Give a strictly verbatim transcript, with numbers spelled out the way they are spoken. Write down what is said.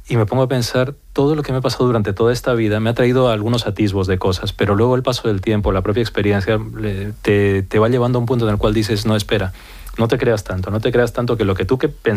y me pongo a pensar, todo lo que me ha pasado durante toda esta vida me ha traído algunos atisbos de cosas, pero luego el paso del tiempo, la propia experiencia, te, te va llevando a un punto en el cual dices, no, espera, no te creas tanto, no te creas tanto que lo que tú que pensabas